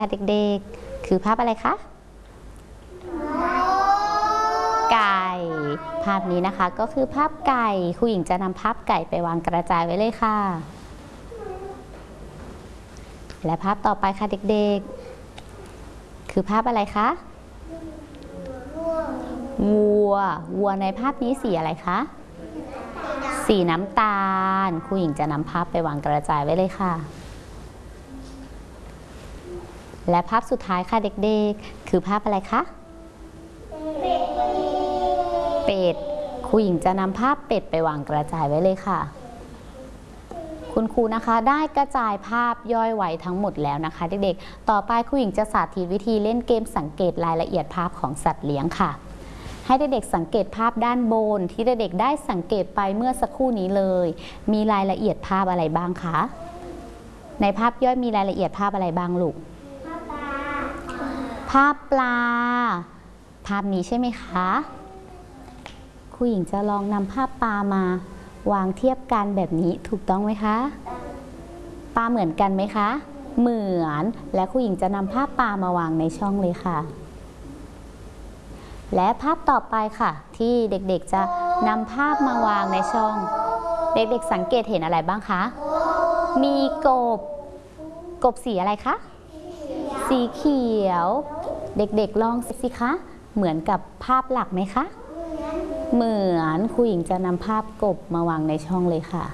เด็กๆคือภาพอะไรคะไก่ภาพนี้นะคะก็คือภาพไก่ครูหญิงจะนำภาพไก่ไปวางกระจายไว้เลยค่ะและภาพต่อไปค่ะเด็กๆคือภาพอะไรคะวัวในภาพนี้สีอะไรคะสีน้ำตาลครูหญิงจะนำภาพไปวางกระจายไว้เลยค่ะและภาพสุดท้ายค่ะเด็กๆคือภาพอะไรคะเป็ดครูหญิงจะนำภาพเป็ดไปวางกระจายไว้เลยค่ะคุณครูนะคะได้กระจายภาพย่อยไว้ทั้งหมดแล้วนะคะเด็กๆต่อไปครูหญิงจะสาธิตวิธีเล่นเกมสังเกตรายละเอียดภาพของสัตว์เลี้ยงค่ะให้เด็กๆสังเกตภาพด้านบนที่เด็กๆได้สังเกตไปเมื่อสักครู่นี้เลยมีรายละเอียดภาพอะไรบ้างคะในภาพย่อยมีรายละเอียดภาพอะไรบ้างลูกภาพปลาภาพนี้ใช่ไหมคะครูหญิงจะลองนำภาพปลามาวางเทียบกันแบบนี้ถูกต้องไหมคะปลาเหมือนกันไหมคะเหมือนและครูหญิงจะนำภาพปลามาวางในช่องเลยค่ะและภาพต่อไปค่ะที่เด็กๆจะนำภาพมาวางในช่องเด็กๆสังเกตเห็นอะไรบ้างคะมีกบสีอะไรคะสีเขียวเด็กๆลองสิคะเหมือนกับภาพหลักไหมคะเหมือนครูหญิงจะนำภาพกบมาวางในช่องเลยค่ะ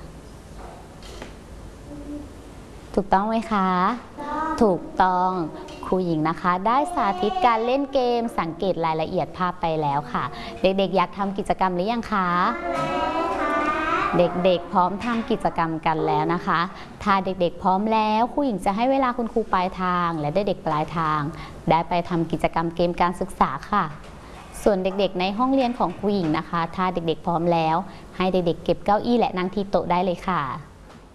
ถูกต้องไหมคะถูกต้องครูหญิงนะคะได้สาธิตการเล่นเกมสังเกตรายละเอียดภาพไปแล้วค่ะเด็กๆอยากทำกิจกรรมหรือยังคะเด็กๆพร้อมทำกิจกรรมกันแล้วนะคะถ้าเด็กๆพร้อมแล้วครูหญิงจะให้เวลาคุณครูปลายทางและเด็กๆปลายทางได้ไปทำกิจกรรมเกมการศึกษาค่ะส่วนเด็กๆในห้องเรียนของครูหญิงนะคะถ้าเด็กๆพร้อมแล้วให้เด็กๆเก็บเก้าอี้และนั่งที่โต๊ะได้เลยค่ะ